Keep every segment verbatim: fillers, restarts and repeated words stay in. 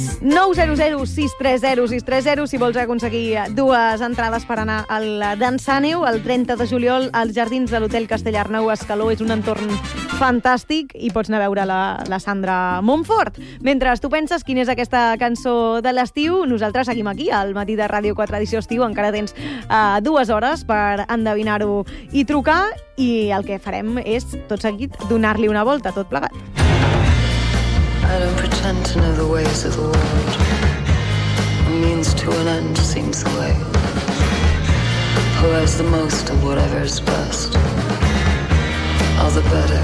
nou zero zero sis tres zero sis tres zero si vols aconseguir dues entrades per anar al Dansàneu el trenta de juliol als jardins de l'Hotel Castellarnau a Escaló. És un entorn fantàstic i pots anar a veure la, la Sandra Montfort. Mentre tu penses quina és aquesta cançó de l'estiu, nosaltres seguim aquí al matí de Ràdio quatre edició estiu. Encara tens uh, dues hores per endevinar-ho i trucar, i el que farem és, tot seguit, donar-li una volta, tot plegat. I don't pretend to know the ways of the world. A means to an end seems the way. Who has the most of whatever is best? All the better.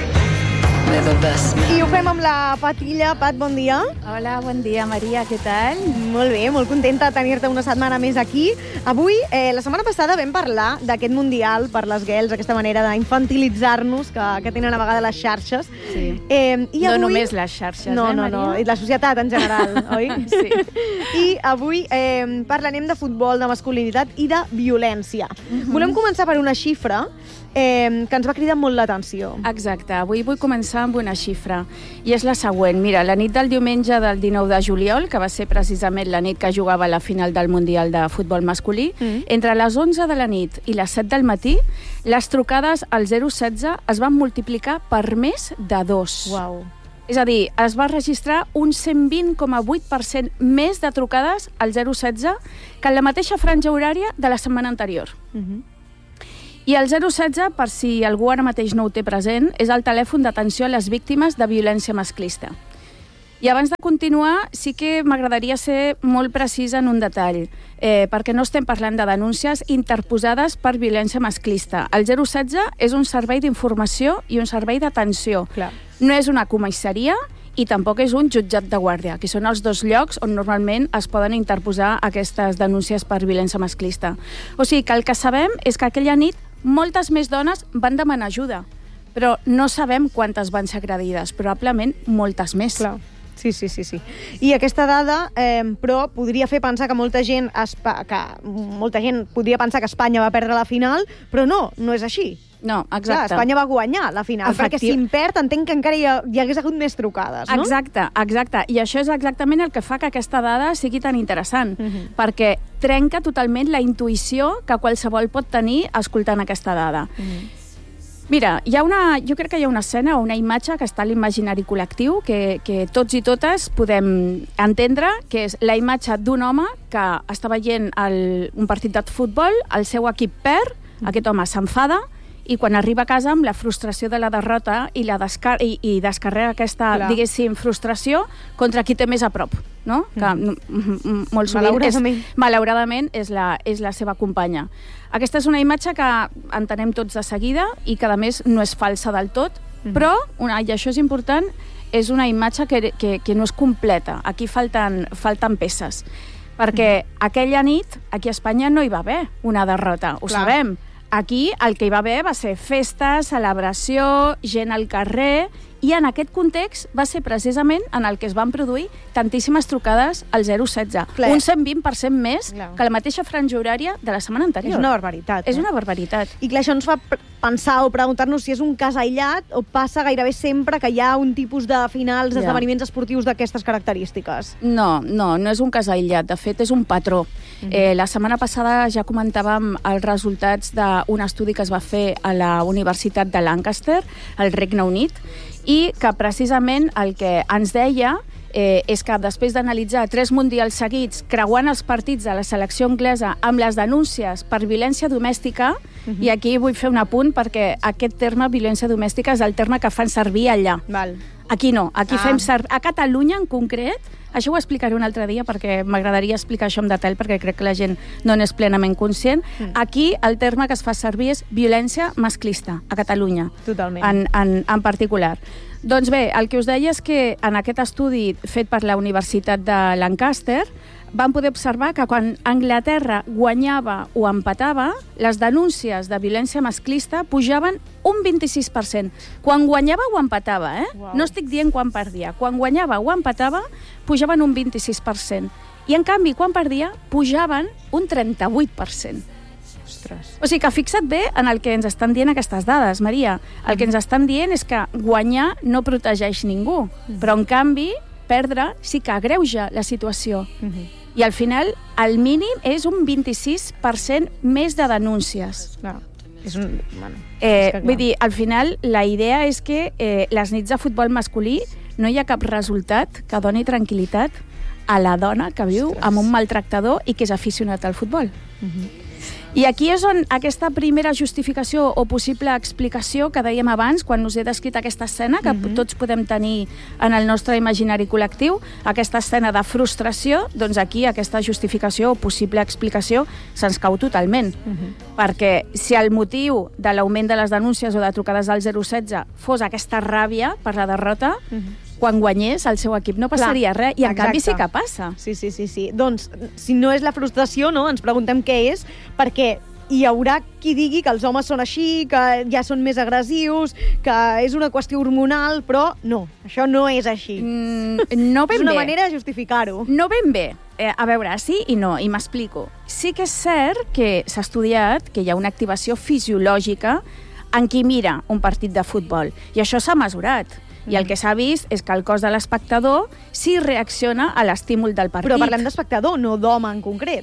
May the best man. I ho fem amb la Patilla. Pat, bon dia. Hola, bon dia, Maria, què tal? Molt bé, molt contenta de tenir-te una setmana més aquí. Avui, eh, la setmana passada vam parlar d'aquest Mundial per les girls, aquesta manera d'infantilitzar-nos que, que tenen a vegades les xarxes. Sí. Eh, i no avui... només les xarxes, no, eh, no, Maria? No, i la societat en general, oi? Sí. I avui eh, parlarem de futbol, de masculinitat i de violència. Mm-hmm. Volem començar per una xifra eh, que ens va cridar molt l'atenció. Exacte, avui vull començar amb una xifra, i és la següent. Mira, la nit del diumenge del dinou de juliol, que va ser precisament la nit que jugava la final del Mundial de Futbol Masculí, mm. entre les onze de la nit i les set del matí, les trucades al zero setze es van multiplicar per més de dos. Uau. És a dir, es va registrar un cent vint coma vuit per cent més de trucades al zero setze que en la mateixa franja horària de la setmana anterior. Mhm. I el zero setze, per si algú ara mateix no ho té present, és el telèfon d'atenció a les víctimes de violència masclista. I abans de continuar, sí que m'agradaria ser molt precisa en un detall, eh, perquè no estem parlant de denúncies interposades per violència masclista. El zero setze és un servei d'informació i un servei d'atenció. Clar. No és una comissaria i tampoc és un jutjat de guàrdia, que són els dos llocs on normalment es poden interposar aquestes denúncies per violència masclista. O sigui que el que sabem és que aquella nit moltes més dones van demanar ajuda, però no sabem quantes van ser agredides, probablement moltes més. Clar. Sí, sí, sí, sí. I aquesta dada, eh, però, podria fer pensar que molta gent, espa que molta gent podria pensar que Espanya va perdre la final, però no, no és així. No, exacte. Clar, Espanya va guanyar la final, Efectiu... perquè si em perd entenc que encara hi, ha, hi hagués hagut més trucades, no? Exacte, exacte. I això és exactament el que fa que aquesta dada sigui tan interessant, Uh-huh. perquè trenca totalment la intuïció que qualsevol pot tenir escoltant aquesta dada. Uh-huh. Mira, hi ha una, jo crec que hi ha una escena o una imatge que està a l'imaginari col·lectiu que, que tots i totes podem entendre, que és la imatge d'un home que està veient el, un partit de futbol, el seu equip perd, mm. aquest home s'enfada, i quan arriba a casa amb la frustració de la derrota i, la descar i, i descarrega aquesta, Clar. diguéssim, frustració contra qui té més a prop, no? Mm. Que m molt sovint malauradament. és, malauradament és la, és la seva companya. Aquesta és una imatge que entenem tots de seguida i que, a més, no és falsa del tot, mm. però, una, i això és important, és una imatge que, que, que no és completa. Aquí falten, falten peces. Perquè mm. aquella nit, aquí a Espanya, no hi va haver una derrota, ho Clar. sabem. Aquí el que hi va haver va ser festa, celebració, gent al carrer, i en aquest context va ser precisament en el que es van produir tantíssimes trucades al zero setze. Clar. Un cent vint per cent més Clar. que la mateixa franja horària de la setmana anterior. És una barbaritat. És eh? una barbaritat. I clar, això ens fa pensar o preguntar-nos si és un cas aïllat o passa gairebé sempre que hi ha un tipus de finals, Ja. esdeveniments esportius d'aquestes característiques. No, no, no és un cas aïllat. De fet, és un patró. Mm-hmm. eh, la setmana passada ja comentàvem els resultats d'un estudi que es va fer a la Universitat de Lancaster, al Regne Unit, i que precisament el que ens deia eh, és que després d'analitzar tres mundials seguits creuant els partits de la selecció anglesa amb les denúncies per violència domèstica, uh-huh. i aquí vull fer un apunt perquè aquest terme violència domèstica és el terme que fan servir allà. Val. Aquí no, aquí Ah. fem servir... A Catalunya, en concret, això ho explicaré un altre dia perquè m'agradaria explicar això en detall perquè crec que la gent no n'és plenament conscient. Mm. Aquí el terme que es fa servir és violència masclista, a Catalunya. Totalment. En, en, en particular. Doncs bé, el que us deia és que en aquest estudi fet per la Universitat de Lancaster van poder observar que quan Anglaterra guanyava o empatava, les denúncies de violència masclista pujaven un vint-i-sis per cent. Quan guanyava o empatava, eh? Wow. No estic dient quan perdia. Quan guanyava o empatava, pujaven un vint-i-sis per cent. I, en canvi, quan perdia, pujaven un trenta-vuit per cent. Ostres. O sigui que fixa't bé en el que ens estan dient aquestes dades, Maria. El que ens estan dient és que guanyar no protegeix ningú, però en canvi perdre sí que agreuja la situació. Mhm. I al final, el mínim és un vint-i-sis per cent més de denúncies. Clar. És un... Bueno, Eh, és que, clar. vull dir, al final, la idea és que eh, les nits de futbol masculí no hi ha cap resultat que doni tranquil·litat a la dona que viu Ostres. amb un maltractador i que és aficionat al futbol. Mhm. I aquí és on aquesta primera justificació o possible explicació que dèiem abans, quan us he descrit aquesta escena, que Mhm. tots podem tenir en el nostre imaginari col·lectiu, aquesta escena de frustració, doncs aquí aquesta justificació o possible explicació se'ns cau totalment. Mhm. Perquè si el motiu de l'augment de les denúncies o de trucades al zero setze fos aquesta ràbia per la derrota, Mhm. quan guanyés el seu equip no passaria Clar, res, i en exacte. canvi sí que passa. Sí, sí, sí, sí. Doncs, si no és la frustració, no? Ens preguntem què és, perquè hi haurà qui digui que els homes són així, que ja són més agressius, que és una qüestió hormonal, però no, això no és així. Mm, no ben és una bé. manera de justificar-ho. No ben bé. Eh, a veure, sí i no, i m'explico. Sí que és cert que s'ha estudiat que hi ha una activació fisiològica en qui mira un partit de futbol, i això s'ha mesurat. I el que s'ha vist és que el cos de l'espectador sí reacciona a l'estímul del partit. Però parlem d'espectador, no d'home en concret.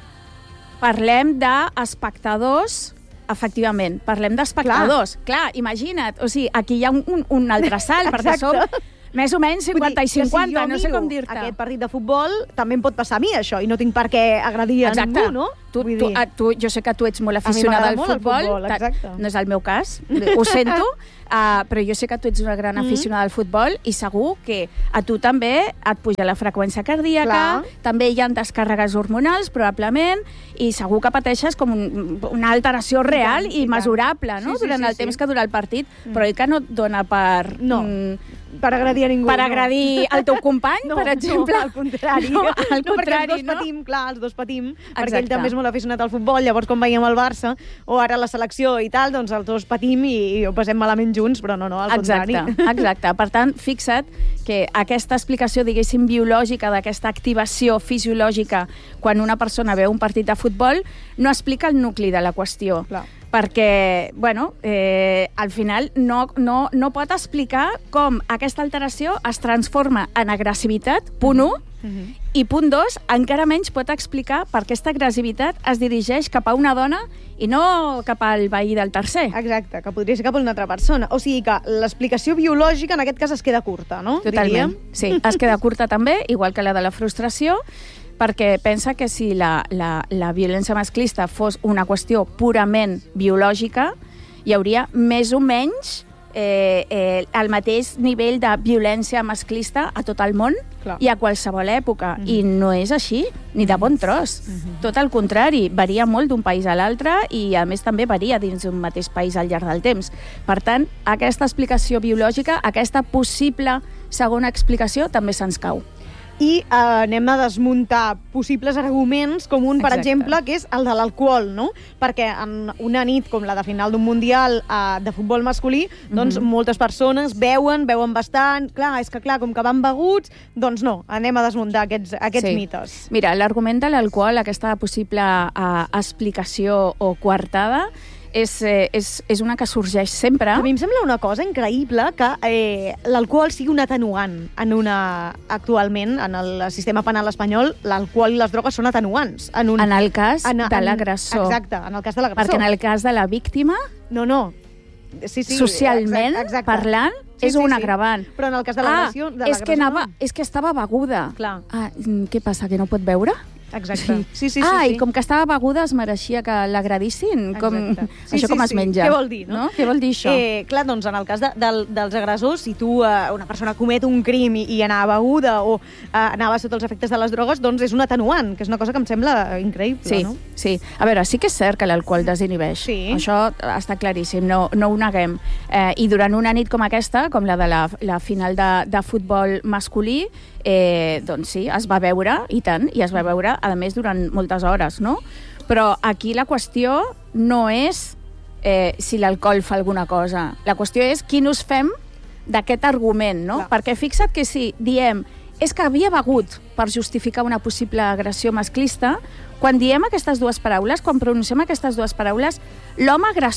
Parlem d'espectadors, efectivament, parlem d'espectadors. Clar. Clar, imagina't, o sigui, aquí hi ha un, un, un altre salt, perquè som més o menys cinquanta i cinquanta, no sé com dir-te. Aquest partit de futbol també em pot passar a mi, això, i no tinc per què agredir a Exacte. ningú, no? Tu, Vull tu, dir- a, tu, jo sé que tu ets molt A mi aficionada m'agrada al molt el futbol, futbol, ta- exacte. no és el meu cas, ho sento, uh, però jo sé que tu ets una gran aficionada al futbol i segur que a tu també et puja la freqüència cardíaca, Clar. també hi ha descàrregues hormonals, probablement, i segur que pateixes com un, una alteració real tant, i, i tant. mesurable, no?, Sí, sí, durant sí, el sí. temps que dura el partit, però ell que no et dona per... No. mm, Per agredir a ningú. per no. agredir el teu company, No, per exemple. No, al contrari. No, al no, perquè contrari, els dos no? patim, clar, els dos patim, perquè Exacte. ell també és molt aficionat al futbol, llavors quan veiem el Barça, o ara la selecció i tal, doncs els dos patim i, i ho passem malament junts, però no, no, al Exacte, contrari. exacte. Per tant, fixa't que aquesta explicació, diguéssim, biològica d'aquesta activació fisiològica quan una persona veu un partit de futbol no explica el nucli de la qüestió. Clar. Perquè, bueno, eh, al final no, no, no pot explicar com aquesta alteració es transforma en agressivitat, punt u, Mhm. i punt dos, encara menys pot explicar per què aquesta agressivitat es dirigeix cap a una dona i no cap al veí del tercer. Exacte, que podria ser cap a una altra persona. O sigui que l'explicació biològica en aquest cas es queda curta, no? Totalment. Diríem? Sí, es queda curta també, igual que la de la frustració, perquè pensa que si la, la, la violència masclista fos una qüestió purament biològica, hi hauria més o menys eh, eh, el mateix nivell de violència masclista a tot el món Clar. i a qualsevol època. I no és així, ni de bon tros. Tot el contrari, varia molt d'un país a l'altre i, a més, també varia dins d'un mateix país al llarg del temps. Per tant, aquesta explicació biològica, aquesta possible segona explicació, també se'ns cau. I eh, anem a desmuntar possibles arguments com un, per Exacte. exemple, que és el de l'alcohol, no? Perquè en una nit com la de final d'un Mundial eh, de futbol masculí, doncs moltes persones beuen, beuen bastant, clar, és que clar, com que van beguts, doncs no, anem a desmuntar aquests, aquests Sí. mites. Mira, l'argument de l'alcohol, aquesta possible uh, explicació o coartada, és, eh, és, és una que sorgeix sempre. A mi em sembla una cosa increïble que eh, l'alcohol sigui un atenuant en una... Actualment, en el sistema penal espanyol, l'alcohol i les drogues són atenuants. En, un, En el cas en- de en- l'agressor. Exacte, en el cas de l'agressor. Perquè en el cas de la víctima, No, no. Sí, sí, socialment exacte, exacte. parlant, Sí, és sí, un sí. agravant. Però en el cas de l'agressió... de Ah, és que, l'agressor, anava, no. és que estava beguda. Clar. Ah, mm, què passa, que no pot beure? Exacte. Sí, sí, sí. ah, sí. i com que estava beguda es mereixia que l'agradissin? Com... Exacte. Sí, Això sí, com es sí. menja? Què vol dir, no? no? Què vol dir això? Eh, clar, doncs en el cas de, del, dels agressors, si tu, eh, una persona comet un crim i, i anava beguda o eh, anava sota els efectes de les drogues, doncs és un atenuant, que és una cosa que em sembla increïble, Sí, no? sí. A veure, sí que és cert que l'alcohol desinhibeix. Sí. Això està claríssim, no, no ho neguem. Eh, I durant una nit com aquesta, com la de la, la final de, de futbol masculí, eh, doncs sí, es va veure, i tant, i es va veure, a més, durant moltes hores, no? Però aquí la qüestió no és eh, si l'alcohol fa alguna cosa. La qüestió és quin ús fem d'aquest argument, no? Clar. Perquè fixa't que si diem és que havia begut per justificar una possible agressió masclista, quan diem aquestes dues paraules, quan pronunciem aquestes dues paraules, l'home agressor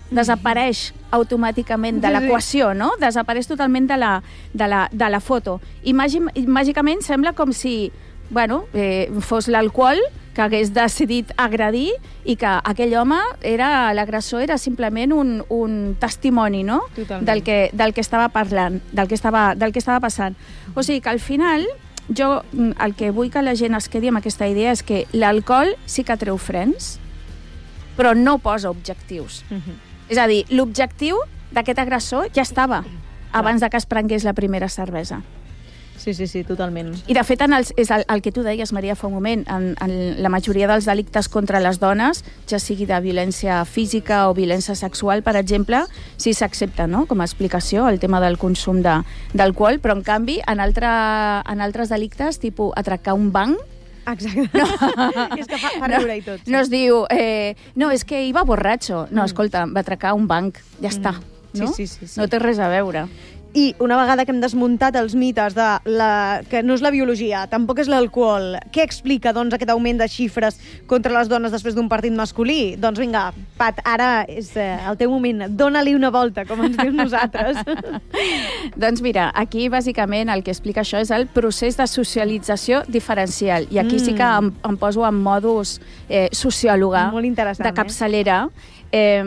desapareix automàticament de l'equació, no? Desapareix totalment de la, de la, de la foto. I màgi, màgicament sembla com si, bueno, eh, fos l'alcohol que hagués decidit agredir i que aquell home, era l'agressor, era simplement un, un testimoni, no? Del que, del que estava parlant, del que estava, del que estava passant. O sigui que al final, jo el que vull que la gent es quedi amb aquesta idea és que l'alcohol sí que treu frens, però no posa objectius. Uh-huh. És a dir, l'objectiu d'aquest agressor ja estava abans de que es prengués la primera cervesa. Sí, sí, sí, totalment. I de fet, en els, és el, el que tu deies, Maria, fa un moment, en, en la majoria dels delictes contra les dones, ja sigui de violència física o violència sexual, per exemple, sí s'accepta, no?, com a explicació el tema del consum de, d'alcohol, però en canvi, en, altre, en altres delictes, tipus atracar un banc, exacte. No. És que fa, fa riure no, i tot. Sí. No es diu, eh, no, és que iba borratxo. No, mm. escolta, va atracar un banc, ja mm. està. No? Sí, sí, sí, sí. No té res a veure. I una vegada que hem desmuntat els mites de la, que no és la biologia, tampoc és l'alcohol, què explica doncs, aquest augment de xifres contra les dones després d'un partit masculí? Doncs vinga, Pat, ara és eh, el teu moment. Dóna-li una volta, com ens dius nosaltres. Doncs mira, aquí bàsicament el que explica això és el procés de socialització diferencial. I aquí mm. sí que em, em poso en modus eh, sociòloga, de capçalera. Eh? Eh,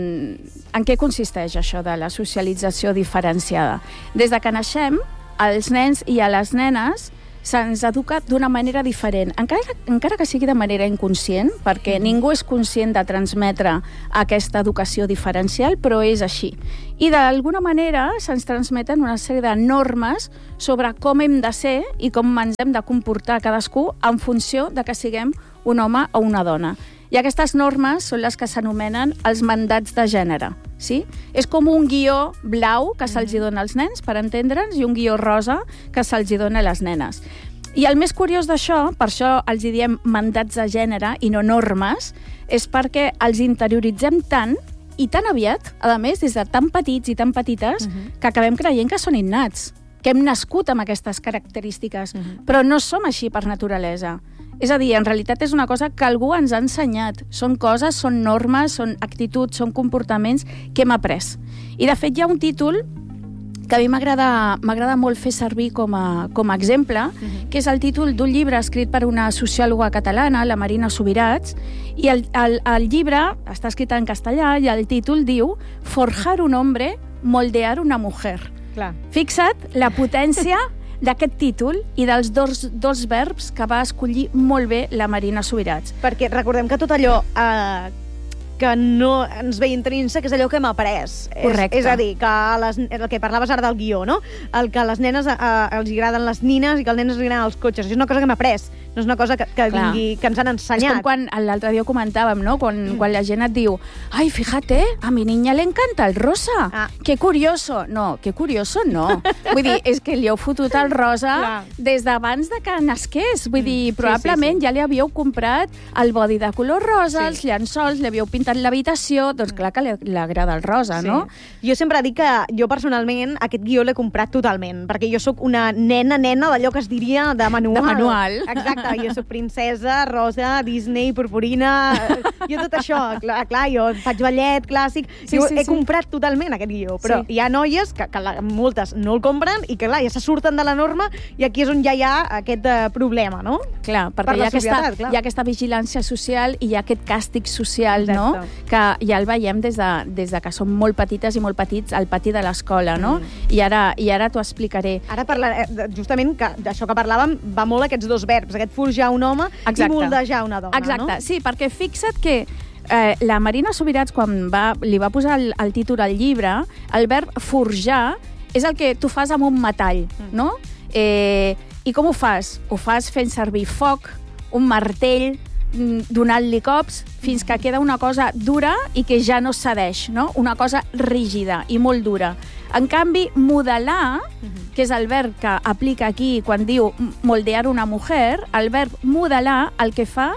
en què consisteix això de la socialització diferenciada? Des de que naixem, als nens i a les nenes se'ns educa d'una manera diferent, encara, encara que sigui de manera inconscient, perquè mm. ningú és conscient de transmetre aquesta educació diferencial, però és així. I d'alguna manera se'ns transmeten una sèrie de normes sobre com hem de ser i com ens hem de comportar cadascú en funció de que siguem un home o una dona. I aquestes normes són les que s'anomenen els mandats de gènere. Sí? És com un guió blau que se'ls dona als nens, per entendre'ns, i un guió rosa que se'ls dona a les nenes. I el més curiós d'això, per això els diem mandats de gènere i no normes, és perquè els interioritzem tant i tan aviat, a més, des de tan petits i tan petites, uh-huh. que acabem creient que són innats, que hem nascut amb aquestes característiques, uh-huh. però no som així per naturalesa. És a dir, en realitat és una cosa que algú ens ha ensenyat. Són coses, són normes, són actituds, són comportaments que hem après. I, de fet, hi ha un títol que a mi m'agrada m'agrada molt fer servir com a, com a exemple, uh-huh. que és el títol d'un llibre escrit per una sociòloga catalana, la Marina Subirats, i el, el, el llibre està escrit en castellà i el títol diu «Forjar un hombre, moldear una mujer». Clar. Fixa't la potència d'aquest títol i dels dos, dos verbs que va escollir molt bé la Marina Subirats. Perquè recordem que tot allò eh, que no ens ve intrínsec és allò que hem après. Correcte. És, és a dir, que les, el que parlaves ara del guió, no? El que a les nenes eh, els agraden les nines i que als nenes els agraden els cotxes. És una cosa que hem après. No és una cosa que, que, vingui, que ens han ensenyat. És com quan l'altre dia comentàvem, no? Quan, mm. quan la gent et diu «Ai, fíjate, a mi niña le encanta el rosa. Ah. Qué curioso». No, qué curioso no. Vull dir, és que li heu fotut el rosa clar. Des d'abans de que nasqués. Vull dir, mm. probablement sí, sí, sí. ja li havíeu comprat el body de color rosa, sí. els llençols, li havíeu pintat l'habitació, doncs clar que li, li agrada el rosa, sí. no? Jo sempre dic que jo personalment aquest guió l'he comprat totalment, perquè jo sóc una nena, nena d'allò que es diria de manual. De manual. Exacte. Jo soc princesa, rosa, Disney, purpurina, jo tot això, clar, clar jo faig ballet clàssic, sí, jo sí, he sí. comprat totalment aquest guió, però sí. hi ha noies que, que la, moltes no el compren i que clar, ja se surten de la norma i aquí és on ja hi ha aquest uh, problema, no? Clar, perquè per hi, ha aquesta, clar. hi ha aquesta vigilància social i hi ha aquest càstig social, exacte. no? Que ja el veiem des de, des de que som molt petites i molt petits al pati de l'escola, no? Mm. I ara, i ara t'ho explicaré. Ara parlaré, justament que d'això que parlàvem va molt aquests dos verbs, aquest forjar un home exacte. I moldejar una dona, exacte. no? Sí, perquè fixa't que eh, la Marina Subirats, quan va, li va posar el, el títol al llibre, el verb forjar és el que tu fas amb un metall, mm. no? Eh, I com ho fas? Ho fas fent servir foc, un martell, donant-li cops fins que queda una cosa dura i que ja no cedeix, no? Una cosa rígida i molt dura. En canvi, modelar, uh-huh. que és el verb que aplica aquí quan diu moldear una mujer, el verb modelar el que fa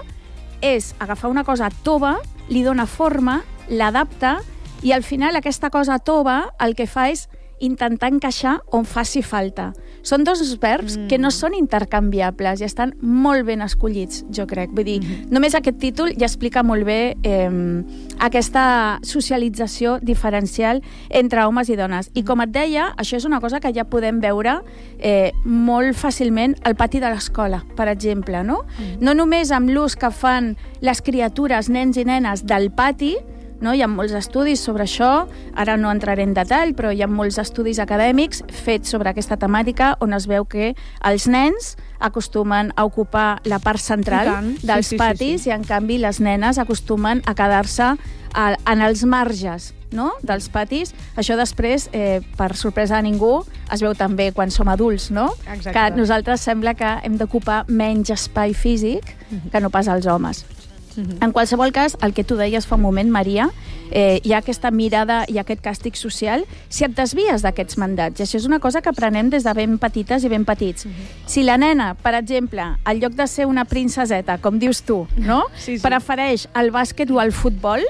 és agafar una cosa tova, li dona forma, l'adapta i al final aquesta cosa tova el que fa és intentar encaixar on faci falta. Són dos verbs mm. que no són intercanviables i estan molt ben escollits, jo crec. Vull dir, mm-hmm. només aquest títol ja explica molt bé eh, aquesta socialització diferencial entre homes i dones. I com et deia, això és una cosa que ja podem veure eh, molt fàcilment al pati de l'escola, per exemple, no? Mm. No només amb l'ús que fan les criatures, nens i nenes, del pati, no? Hi ha molts estudis sobre això, ara no entraré en detall, però hi ha molts estudis acadèmics fets sobre aquesta temàtica on es veu que els nens acostumen a ocupar la part central dels sí, sí, patis sí, sí. i en canvi les nenes acostumen a quedar-se en els marges, no? dels patis. Això després, eh, per sorpresa de ningú, es veu també quan som adults, no? Exacte. Que nosaltres sembla que hem d'ocupar menys espai físic que no pas els homes. Mm-hmm. En qualsevol cas, el que tu deies fa un moment, Maria, eh, hi ha aquesta mirada i aquest càstig social si et desvies d'aquests mandats. I això és una cosa que aprenem des de ben petites i ben petits. Mm-hmm. Si la nena, per exemple, en lloc de ser una princeseta, com dius tu, no? sí, sí. prefereix el bàsquet o el futbol,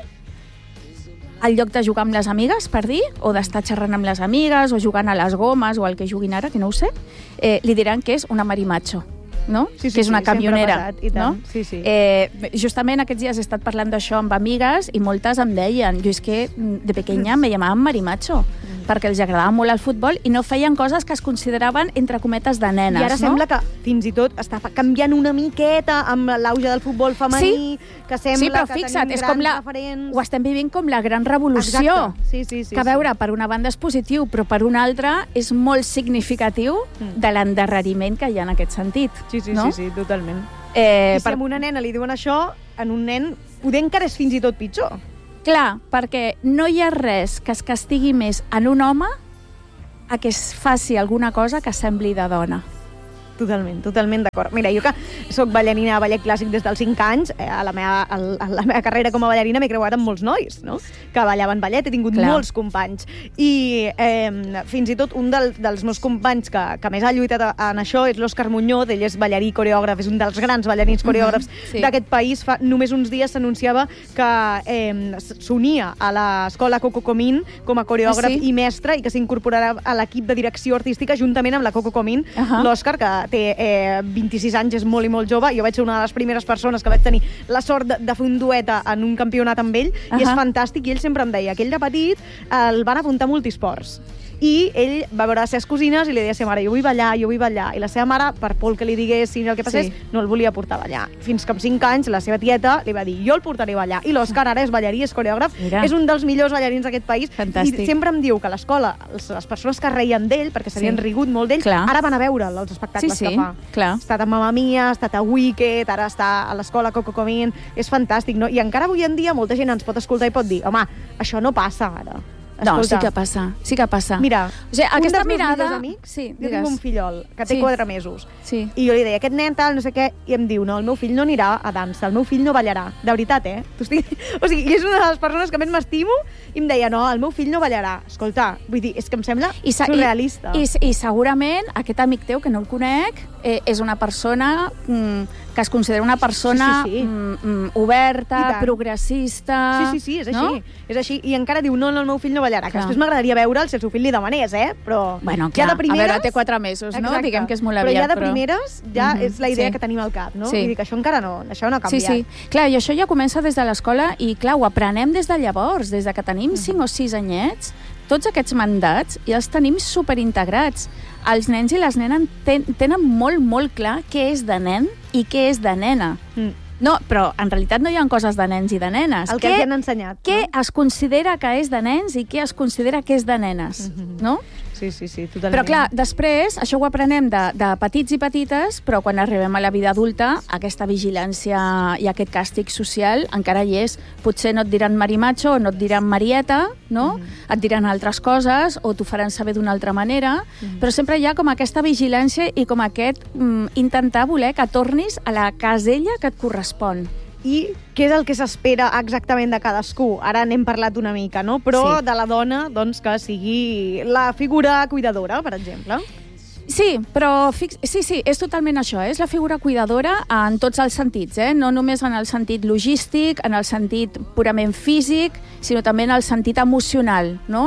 en lloc de jugar amb les amigues, per dir, o d'estar xerrant amb les amigues, o jugant a les gomes, o el que juguin ara, que no ho sé, eh, li diran que és una marimacho. No? Sí, sí, que és una sí, camionera. Passat, i tant. No? Sí, sí. Eh, justament aquests dies he estat parlant d'això amb amigues i moltes em deien, jo és que de pequeña me llamaven marimacho, mm. perquè els agradava molt el futbol i no feien coses que es consideraven, entre cometes, de nenes. I ara no? sembla que fins i tot està canviant una miqueta amb l'auge del futbol femení, sí. que sembla sí, però que fixa't, tenim és grans com la, referents. Ho estem vivint com la gran revolució. Sí, sí, sí, que a veure, sí. per una banda és positiu, però per una altra és molt significatiu mm. de l'endarreriment que hi ha en aquest sentit. Sí, sí, no? sí, sí, totalment. Eh, I si per... a una nena li diuen això, en un nen poder encara és fins i tot pitjor. Clar, perquè no hi ha res que es castigui més en un home a que es faci alguna cosa que sembli de dona. Totalment, totalment d'acord. Mira, jo que soc ballarina de ballet clàssic des dels cinc anys, eh, a, la meva, a la meva carrera com a ballarina m'he creuat amb molts nois, no? Que ballaven ballet, he tingut Clar. molts companys. I eh, fins i tot un del, dels meus companys que, que més ha lluitat en això és l'Òscar Muñoz, ell és ballarí i coreògraf, és un dels grans ballarins coreògrafs uh-huh, sí. d'aquest país. Fa només uns dies s'anunciava que eh, s'unia a l'escola Coco Comín com a coreògraf ah, sí? i mestre i que s'incorporarà a l'equip de direcció artística juntament amb la Coco Comín. Uh-huh. L'Òscar, que té eh, vint-i-sis anys, és molt i molt jove. Jo vaig ser una de les primeres persones que vaig tenir la sort de, de fer un duet en un campionat amb ell, uh-huh. i és fantàstic, i ell sempre em deia que ell de petit el van apuntar a multisports. I ell va veure les seves cosines i li deia a la seva mare, jo vull ballar, jo vull ballar. I la seva mare, per por que li diguessin el que passés, sí. no el volia portar a ballar. Fins que amb cinc anys la seva tieta li va dir, jo el portaré a ballar. I l'Òscar ara és ballarí, és coreògraf, Mira. és un dels millors ballarins d'aquest país. Fantàstic. I sempre em diu que a l'escola, les persones que reien d'ell, perquè s'havien sí. rigut molt d'ell, Clar. ara van a veure els espectacles sí, sí. que fa. Clar. Ha estat a Mamma Mia, ha estat a Wicked, ara està a l'escola Coco Comín. És fantàstic, no? I encara avui en dia molta gent ens pot escoltar i pot dir, home, això no passa ara. No, Escolta, sí que passa, sí que passa. Mira, o sigui, aquesta un dels mirada... meus amics, sí, jo tinc un fillol que té sí. quatre mesos. Sí. I jo li deia, aquest nen tal, no sé què, i em diu, no, el meu fill no anirà a dansa, el meu fill no ballarà. De veritat, eh? Estic... O sigui, és una de les persones que més m'estimo i em deia, no, el meu fill no ballarà. Escolta, vull dir, és que em sembla I surrealista. I, i, I segurament aquest amic teu, que no el conec, eh, és una persona mm, que es considera una persona sí, sí, sí. Mm, oberta, progressista... Sí, sí, sí, és així. No? És així. I encara diu, no, no, el meu fill no ballarà. Clar. Que després m'agradaria veure'l si el seu fill li demanés, eh? Però bueno, clar, ja de primeres... a veure, té quatre mesos, no? Exacte. Diguem que és molt aviat. Però ja de primeres ja mm-hmm. és la idea sí. que tenim al cap, no? Sí. Vull dir que això encara no, això no ha canviat. Sí, sí. Clar, i això ja comença des de l'escola i, clar, ho aprenem des de llavors, des de que tenim mm-hmm. cinc o sis anyets, tots aquests mandats ja els tenim superintegrats. Els nens i les nenes ten, tenen molt, molt clar què és de nen i què és de nena. Mm. No, però en realitat no hi ha coses de nens i de nenes. El que, que els han ensenyat. Què no? es considera que és de nens i què es considera que és de nenes, mm-hmm. no? Sí, sí, sí, totalment. Però clar, després, això ho aprenem de, de petits i petites, però quan arribem a la vida adulta, aquesta vigilància i aquest càstig social encara hi és. Potser no et diran marimacho o no et diran marieta, no? Mm-hmm. Et diran altres coses o t'ho faran saber d'una altra manera, mm-hmm. però sempre hi ha com aquesta vigilància i com aquest mm, intentar voler que tornis a la casella que et correspon. I què és el que s'espera exactament de cadascú? Ara n'hem parlat una mica, no? Però sí. de la dona, doncs, que sigui la figura cuidadora, per exemple. Sí, però fix... sí, sí, és totalment això, eh? És la figura cuidadora en tots els sentits, eh? No només en el sentit logístic, en el sentit purament físic, sinó també en el sentit emocional, no?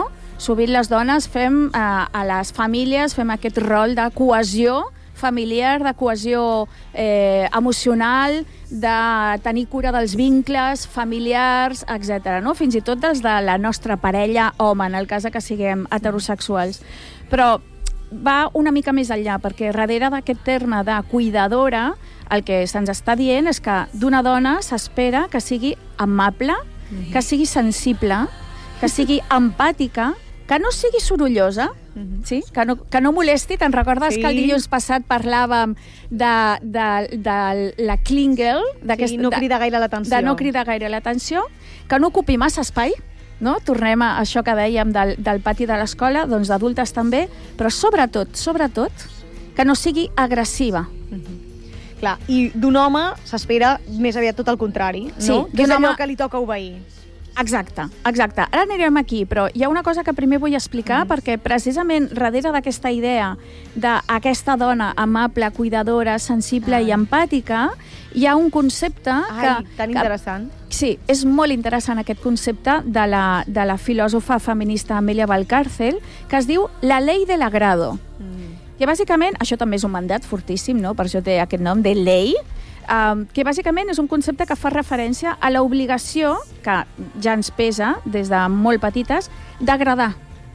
sovint les dones fem, eh, a les famílies, fem aquest rol de cohesió familiar, de cohesió eh, emocional, de tenir cura dels vincles familiars, etcètera. No? Fins i tot dels de la nostra parella home, en el cas que siguem heterosexuals. Però va una mica més enllà, perquè darrere d'aquest terme de cuidadora, el que se'ns està dient és que d'una dona s'espera que sigui amable, mm-hmm. que sigui sensible, que sigui empàtica, que no sigui sorollosa, mm-hmm. sí? que, no, que no molesti. Te'n recordes sí. que el dilluns passat parlàvem de, de, de la clean girl? Sí, no cridar gaire l'atenció. De no cridar gaire l'atenció, que no ocupi massa espai, no? Tornem a això que dèiem del, del pati de l'escola, doncs d'adultes també, però sobretot, sobretot, que no sigui agressiva. Mm-hmm. Clar, i d'un home s'espera més aviat tot el contrari, no? Sí, que és allò home... que li toca obeir. Exacte, exacte. Ara anirem aquí, però hi ha una cosa que primer vull explicar, mm. perquè precisament darrere d'aquesta idea d'aquesta dona amable, cuidadora, sensible Ai. i empàtica, hi ha un concepte Ai, que... tan interessant. Que, sí, és molt interessant aquest concepte de la, de la filòsofa feminista Amelia Valcárcel, que es diu la ley del agrado. Mm. Que bàsicament, això també és un mandat fortíssim, no? Per això té aquest nom de ley, Um, que bàsicament és un concepte que fa referència a l'obligació, que ja ens pesa des de molt petites, d'agradar.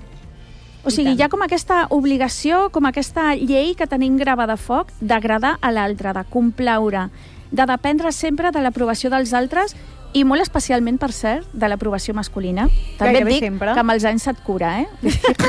O sigui, hi ha com aquesta obligació, com aquesta llei que tenim gravada a foc, d'agradar a l'altre, de complaure, de dependre sempre de l'aprovació dels altres i molt especialment, per cert, de l'aprovació masculina. També et dic sempre. Que amb els anys se't cura, eh?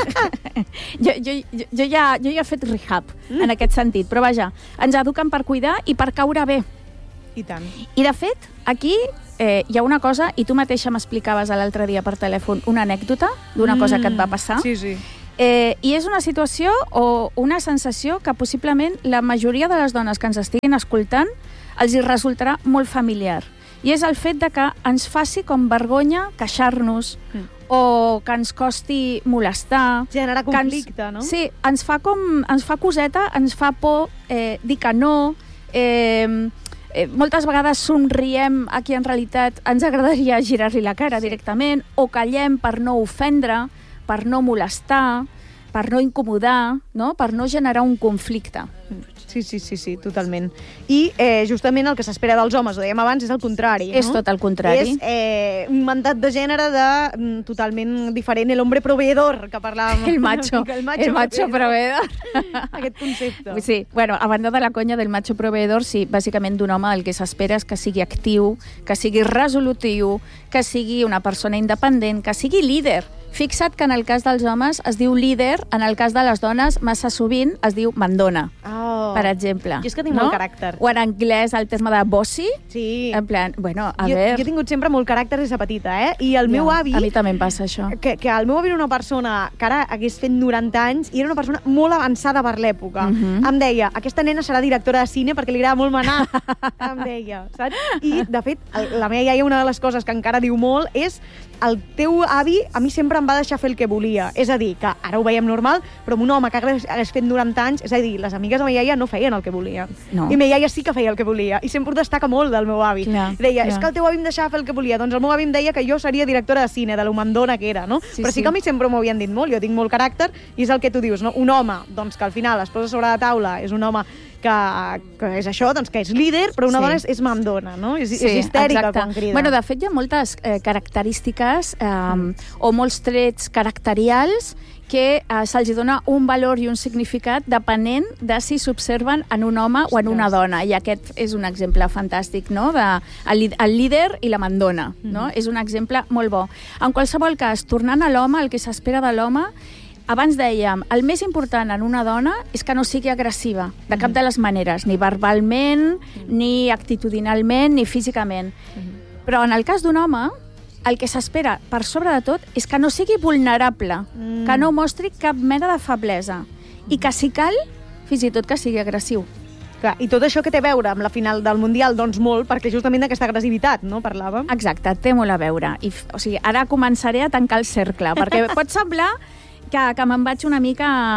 jo, jo, jo, jo, ja, jo ja he fet rehab mm. en aquest sentit, però vaja, ens eduquen per cuidar i per caure bé. I tant. I de fet, aquí eh, hi ha una cosa, i tu mateixa m'explicaves l'altre dia per telèfon una anècdota d'una mm. cosa que et va passar. Sí, sí. Eh, I és una situació o una sensació que possiblement la majoria de les dones que ens estiguin escoltant els hi resultarà molt familiar. I és el fet de que ens faci com vergonya queixar-nos mm. o que ens costi molestar. Generar conflicte, ens, no? Sí, ens fa com, ens fa coseta, ens fa por eh, dir que no. Eh, eh, moltes vegades somriem a qui en realitat ens agradaria girar-li la cara sí. directament, o callem per no ofendre, per no molestar, per no incomodar, no? Per no generar un conflicte. Sí, sí, sí, sí, totalment. I eh, justament el que s'espera dels homes, ho dèiem abans, és el contrari. És no? tot el contrari. És eh, un mandat de gènere de, mm, totalment diferent, el hombre proveedor, que parlàvem. El macho, el macho, el macho proveedor. Aquest concepte. Sí, bueno, a banda de la conya del macho proveedor, sí, bàsicament d'un home el que s'espera és que sigui actiu, que sigui resolutiu, que sigui una persona independent, que sigui líder. Fixa't que en el cas dels homes es diu líder, en el cas de les dones massa sovint es diu mandona, oh. per exemple. Jo és que tinc no? molt caràcter. O en anglès el terme de bossy. Sí. En plan, bueno, a jo, veure... Jo he tingut sempre molt caràcter des de petita, eh? I el ja, meu avi... A mi també em passa això. Que, que el meu avi era una persona que ara hagués fet noranta anys i era una persona molt avançada per l'època. Uh -huh. Em deia, aquesta nena serà directora de cine perquè li agrada molt manar. Em deia, saps? I, de fet, la meva iaia, una de les coses que encara diu molt és el teu avi a mi sempre em va deixar fer el que volia. És a dir, que ara ho veiem normal, però amb un home que hagués fet noranta anys, és a dir, les amigues de ma iaia no feien el que volien. No. I ma iaia sí que feia el que volia. I sempre destaca molt del meu avi. Clar, deia, clar. és que el teu avi em deixava fer el que volia. Doncs el meu avi em deia que jo seria directora de cine, de lo mandona que era, no? Sí, però sí, sí que a mi sempre m'ho havien dit molt. Jo tinc molt caràcter i és el que tu dius, no? Un home, doncs, que al final es posa sobre la taula, és un home que, que és això, doncs, que és líder, però una sí. dona és, és mandona, no? És, sí, és histèrica exacte. quan crida. Bueno, de fet, hi ha moltes eh, característiques eh, mm. o molts trets caracterials que eh, se'ls dona un valor i un significat depenent de si s'observen en un home o en una dona. I aquest és un exemple fantàstic, no?, de el, el líder i la mandona, no? Mm. És un exemple molt bo. En qualsevol cas, tornant a l'home, el que s'espera de l'home, abans dèiem, el més important en una dona és que no sigui agressiva, de cap de les maneres, ni verbalment, ni actitudinalment, ni físicament. Però en el cas d'un home, el que s'espera, per sobre de tot, és que no sigui vulnerable, mm. que no mostri cap mena de feblesa, i que, si cal, fins i tot que sigui agressiu. Clar, i tot això que té a veure amb la final del Mundial? Doncs molt, perquè justament d'aquesta agressivitat, no?, parlàvem. Exacte, té molt a veure. I, o sigui, ara començaré a tancar el cercle, perquè pot semblar que, que me'n vaig una mica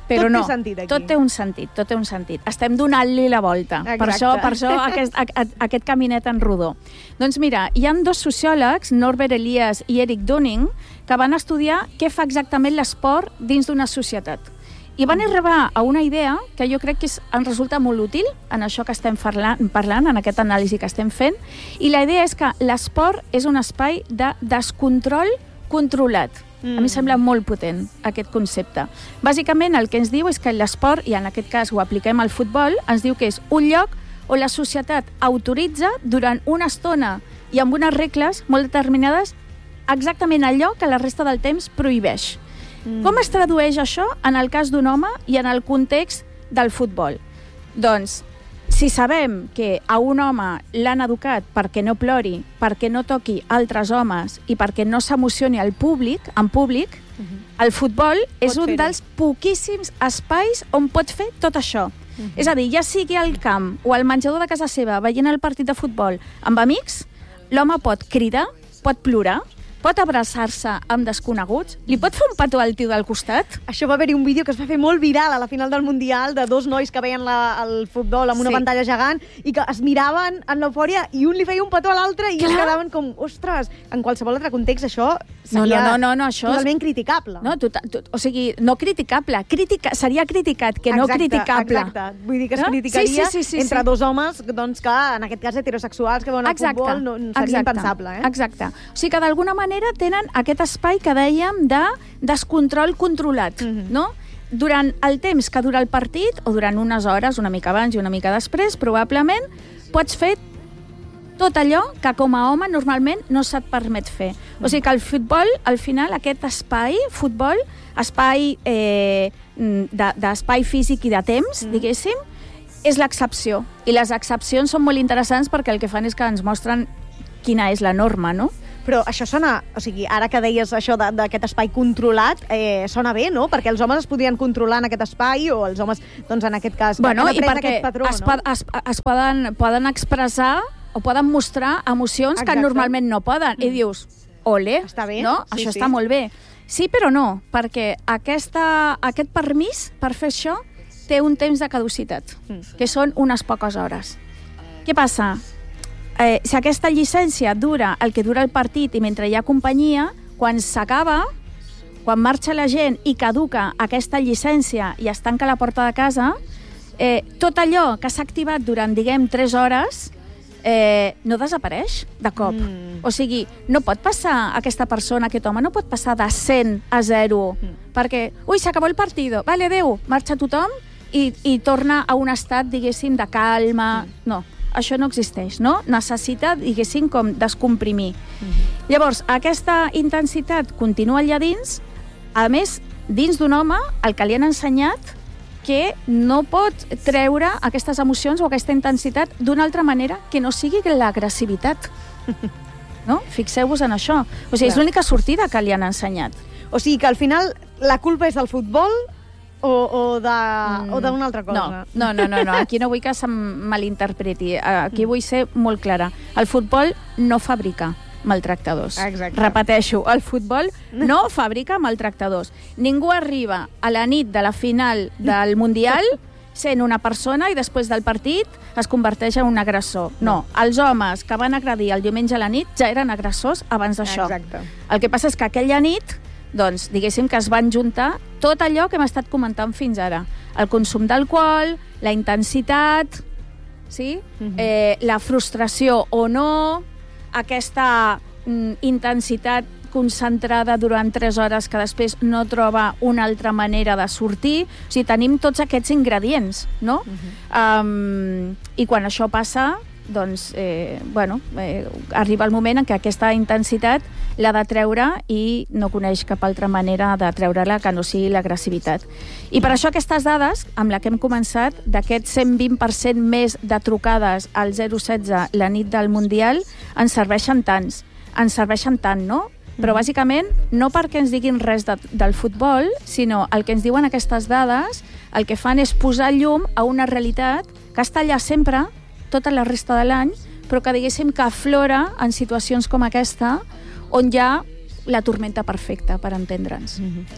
Però tot no, té sentit aquí. tot té un sentit, tot té un sentit. Estem donant-li la volta. Exacte. Per això, per això aquest, a, aquest caminet en rodó. Doncs mira, hi ha dos sociòlegs, Norbert Elias i Eric Dunning, que van estudiar què fa exactament l'esport dins d'una societat. I van arribar a una idea que jo crec que és, ens resulta molt útil en això que estem parlant, parlant, en aquest anàlisi que estem fent, i la idea és que l'esport és un espai de descontrol controlat. A mi sembla molt potent, aquest concepte. Bàsicament, el que ens diu és que l'esport, i en aquest cas ho apliquem al futbol, ens diu que és un lloc on la societat autoritza durant una estona i amb unes regles molt determinades exactament allò que la resta del temps prohibeix. Mm. Com es tradueix això en el cas d'un home i en el context del futbol? Doncs, si sabem que a un home l'han educat perquè no plori, perquè no toqui altres homes i perquè no s'emocioni al públic, en públic, uh-huh. el futbol pot és un fer-ho. Dels poquíssims espais on pot fer tot això. Uh-huh. És a dir, ja sigui al camp o al menjador de casa seva veient el partit de futbol amb amics, l'home pot cridar, pot plorar, pot abraçar-se amb desconeguts, li pot fer un petó al tio del costat. Això va haver-hi un vídeo que es va fer molt viral a la final del Mundial de dos nois que veien la, el futbol amb una sí. pantalla gegant i que es miraven en l'eufòria i un li feia un petó a l'altre i es quedaven com, ostres, en qualsevol altre context això seria no, no, no, no, això totalment és... criticable. No, tot, tot, o sigui, no criticable, critica, seria criticat que exacte, no criticable. Exacte, vull dir que es no? criticaria sí, sí, sí, sí, entre sí. dos homes doncs, que en aquest cas heterosexuals que veuen el exacte, futbol no, seria exacte, impensable. Eh? Exacte. O sigui que d'alguna manera tenen aquest espai que dèiem de descontrol controlat, mm-hmm. no? Durant el temps que dura el partit, o durant unes hores, una mica abans i una mica després, probablement pots fer tot allò que com a home normalment no se't permet fer. O sigui que el futbol, al final, aquest espai, futbol, espai eh, d'espai físic i de temps, mm. diguéssim, és l'excepció. I les excepcions són molt interessants perquè el que fan és que ens mostren quina és la norma, no? Però això sona, o sigui, ara que deies això d'aquest espai controlat, eh, sona bé, no? Perquè els homes es podien controlar en aquest espai o els homes, doncs en aquest cas, bueno, han i après perquè aquest patró, es, no? es, es poden, poden expressar o poden mostrar emocions Exacte. Que normalment no poden. Mm. I dius, ole, està bé, no? Sí, això sí. està molt bé. Sí, però no, perquè aquesta, aquest permís per fer això té un temps de caducitat, mm. que són unes poques hores. Què passa? Eh, si aquesta llicència dura el que dura el partit i mentre hi ha companyia, quan s'acaba, quan marxa la gent i caduca aquesta llicència i es tanca la porta de casa, eh, tot allò que s'ha activat durant, diguem, tres hores eh, no desapareix de cop. Mm. O sigui, no pot passar aquesta persona, aquest home, no pot passar de cent a zero, mm. perquè, ui, s'acabó el partido, vale, adeu, marxa tothom i, i torna a un estat, diguéssim, de calma. Mm. No, això no existeix, no? Necessita, diguéssim, com descomprimir. Mm-hmm. Llavors, aquesta intensitat continua allà dins, a més, dins d'un home, el que li han ensenyat que no pot treure aquestes emocions o aquesta intensitat d'una altra manera que no sigui l'agressivitat. No? Fixeu-vos en això. O sigui, és l'única sortida que li han ensenyat. O sigui que al final la culpa és del futbol o, o d'una altra cosa? No, no, no, no, aquí no vull que se'm malinterpreti. Aquí vull ser molt clara. El futbol no fabrica maltractadors. Exacte. Repeteixo, el futbol no fabrica maltractadors. Ningú arriba a la nit de la final del Mundial sent una persona i després del partit es converteix en un agressor. No, els homes que van agredir el diumenge a la nit ja eren agressors abans d'això. Exacte. El que passa és que aquella nit, doncs, diguéssim que es van juntar tot allò que hem estat comentant fins ara. El consum d'alcohol, la intensitat, sí? Uh-huh. eh, la frustració o no, aquesta mm, intensitat concentrada durant tres hores que després no troba una altra manera de sortir. O sigui, tenim tots aquests ingredients, no? Uh-huh. um, I quan això passa, doncs, eh, bueno, eh, arriba el moment en què aquesta intensitat l'ha de treure i no coneix cap altra manera de treure-la que no sigui l'agressivitat. I per això aquestes dades, amb la que hem començat, d'aquest cent vint per cent més de trucades al zero setze la nit del Mundial, ens serveixen tants. Ens serveixen tant, no? Però bàsicament no perquè ens diguin res de, del futbol, sinó el que ens diuen aquestes dades, el que fan és posar llum a una realitat que està allà sempre, tota la resta de l'any, però que diguéssim que aflora en situacions com aquesta, on hi ha la tormenta perfecta, per entendre'ns. Mm-hmm.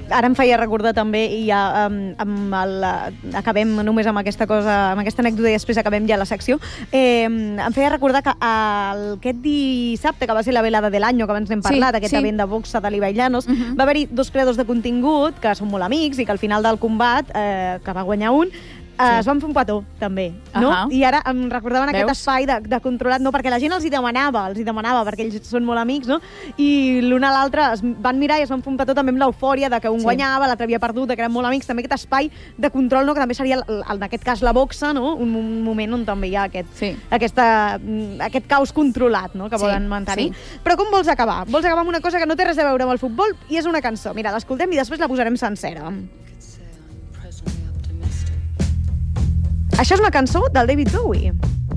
ara em feia recordar també, i ja amb, amb el, acabem només amb aquesta cosa, amb aquesta anècdota, i després acabem ja la secció, eh, em feia recordar que el, aquest dissabte, que va ser la velada de l'any, que abans n'hem parlat, sí, aquest sí. event de boxa de l'Ibai Llanos, uh -huh. va haver-hi dos creadors de contingut que són molt amics i que al final del combat, eh, que va guanyar un, Sí. es van fer un petó, també, no? Uh -huh. I ara em recordaven Veus? aquest espai de, de controlat, no? Perquè la gent els hi demanava, els hi demanava, perquè ells són molt amics, no? I l'un a l'altre es van mirar i es van fer un petó també amb l'eufòria de que un sí. guanyava, l'altre havia perdut, de que eren molt amics, també aquest espai de control, no? Que també seria, en aquest cas, la boxa, no? Un, un moment on també hi ha aquest, sí. aquesta, aquest caos controlat, no? Que sí. volen mantenir. Sí. Però com vols acabar? Vols acabar amb una cosa que no té res a veure amb el futbol i és una cançó. Mira, l'escoltem i després la posarem sencera. Això és una cançó del David Bowie?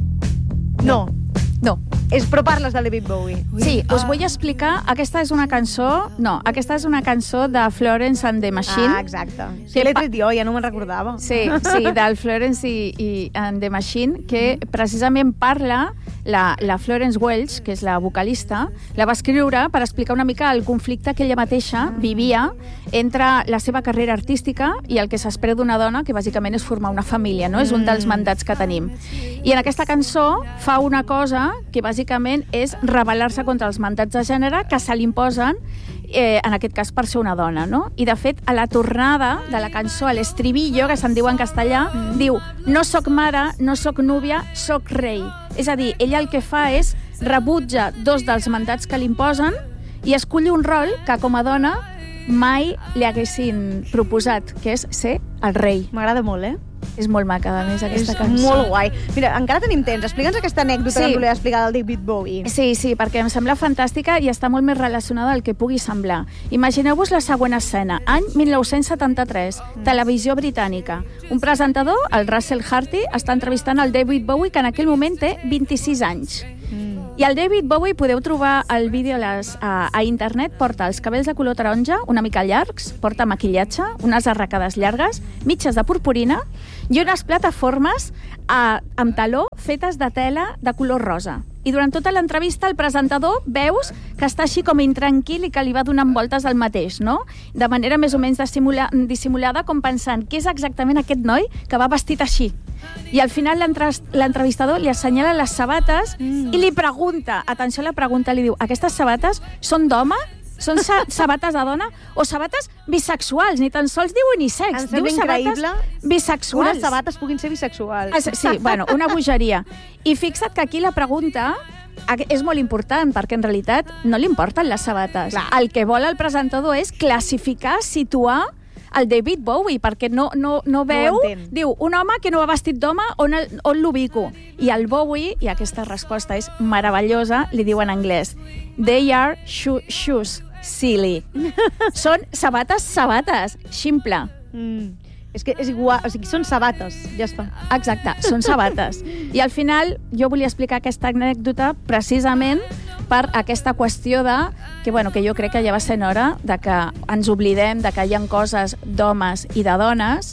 No. No. És, però parles de David Bowie. Sí, us vull explicar. Aquesta és una cançó... No, aquesta és una cançó de Florence and the Machine. Ah, exacte. Sí, l'he tret jo, ja no me'n recordava. Sí, sí, del Florence i, i and the Machine, que precisament parla... La, la Florence Welch, que és la vocalista, la va escriure per explicar una mica el conflicte que ella mateixa vivia entre la seva carrera artística i el que s'espera d'una dona, que bàsicament és formar una família, no? És un dels mandats que tenim. I en aquesta cançó fa una cosa que bàsicament és rebel·lar-se contra els mandats de gènere que se li imposen, eh, en aquest cas per ser una dona, no? I de fet, a la tornada de la cançó, a l'estribillo, que se'n diu en castellà, mm. diu: no soc mare, no soc núvia, soc rei. És a dir, ella el que fa és rebutja dos dels mandats que li imposen i escull un rol que com a dona mai li haguessin proposat, que és ser el rei. M'agrada molt, eh? És molt maca, a més, aquesta és cançó. És molt guai. Mira, encara tenim temps. Explica'ns aquesta anècdota sí. que em volia explicar del David Bowie. Sí, sí, perquè em sembla fantàstica i està molt més relacionada al que pugui semblar. Imagineu-vos la següent escena. Any mil nou-cents setanta-tres, mm. televisió britànica. Un presentador, el Russell Harty, està entrevistant el David Bowie, que en aquell moment té vint-i-sis anys. Mm. I el David Bowie, podeu trobar el vídeo a, les, a, a internet, porta els cabells de color taronja, una mica llargs, porta maquillatge, unes arracades llargues, mitges de purpurina i unes plataformes a, amb taló fetes de tela de color rosa. I durant tota l'entrevista el presentador veus que està així com intranquil i que li va donant voltes al mateix, no? De manera més o menys dissimula, dissimulada, com pensant què és exactament aquest noi que va vestit així. I al final l'entrevistador li assenyala les sabates mm. i li pregunta, atenció a la pregunta, li diu: aquestes sabates són d'home? Són sabates de dona o sabates bisexuals? Ni tan sols diu unisex. Em sembla increïble bisexuals. Unes sabates puguin ser bisexuals. Ah, sí, bueno, una bogeria. I fixa't que aquí la pregunta és molt important, perquè en realitat no li importen les sabates. Clar. El que vol el presentador és classificar, situar el David Bowie, perquè no, no, no veu... No diu, un home que no va vestit d'home, on, on l'ubico? I el Bowie, i aquesta resposta és meravellosa, li diu en anglès: they are sho shoes, silly. Són sabates, sabates, ximple. Mm. És que és igual, o sigui, són sabates, ja està. Exacte, són sabates. I al final jo volia explicar aquesta anècdota precisament per aquesta qüestió de que, bueno, que jo crec que ja va sent hora de que ens oblidem de que hi ha coses d'homes i de dones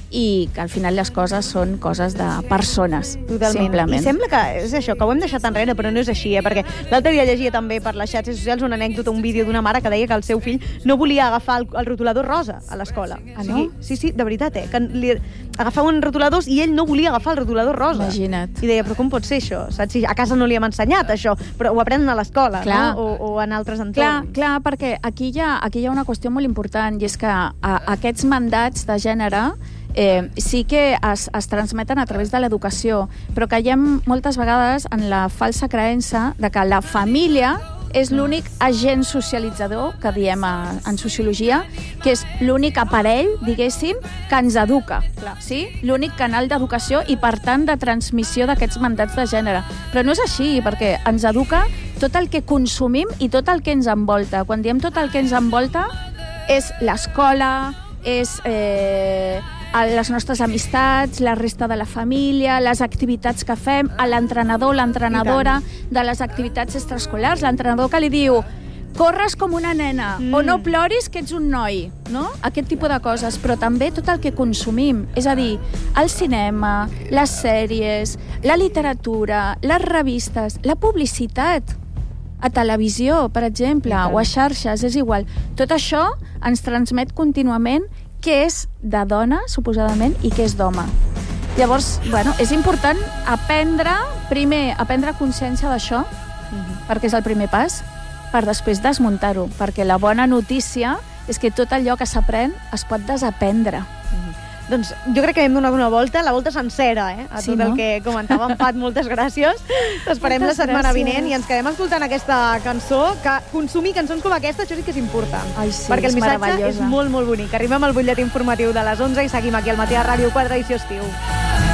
i que al final les coses són coses de persones. Totalment. Simplement. I sembla que és això, que ho hem deixat enrere, però no és així, eh? Perquè l'altre dia llegia també per les xarxes socials una anècdota, un vídeo d'una mare que deia que el seu fill no volia agafar el, el rotulador rosa a l'escola. Ah, no? Sí, sí, sí, de veritat, eh? Que li agafaven rotuladors i ell no volia agafar el rotulador rosa. Imagina't. I deia, però com pot ser això? Saps? Si a casa no li hem ensenyat això, però ho aprenen a l'escola, no? O, o en altres entorns. Clar, clar, perquè aquí hi ha, aquí hi ha una qüestió molt important, i és que a, aquests mandats de gènere Eh, sí que es, es transmeten a través de l'educació, però caiem moltes vegades en la falsa creença de que la família és l'únic agent socialitzador, que diem a, en sociologia, que és l'únic aparell, diguéssim, que ens educa. Sí? L'únic canal d'educació i, per tant, de transmissió d'aquests mandats de gènere. Però no és així, perquè ens educa tot el que consumim i tot el que ens envolta. Quan diem tot el que ens envolta, és l'escola, és... Eh, les nostres amistats, la resta de la família, les activitats que fem, a l'entrenador, l'entrenadora de les activitats extraescolars, l'entrenador que li diu: corres com una nena, mm. o no ploris que ets un noi, no? Aquest tipus de coses, però també tot el que consumim, és a dir, el cinema, les sèries, la literatura, les revistes, la publicitat, a televisió, per exemple, o a xarxes, és igual. Tot això ens transmet contínuament què és de dona, suposadament, i què és d'home. Llavors, bueno, és important aprendre, primer, aprendre consciència d'això, uh-huh. perquè és el primer pas, per després desmuntar-ho, perquè la bona notícia és que tot allò que s'aprèn es pot desaprendre. Uh-huh. Doncs jo crec que hem donat una volta, la volta sencera, eh? A sí, tot no? el que comentàvem, Pat, moltes gràcies. T'esperem la setmana gràcies. vinent i ens quedem escoltant aquesta cançó, que consumir cançons com aquesta, això sí que és important. Ai, sí, perquè el és missatge meravellosa. és molt, molt bonic. Arribem al butlletí informatiu de les onze i seguim aquí al Matí a Ràdio quatre, edició estiu.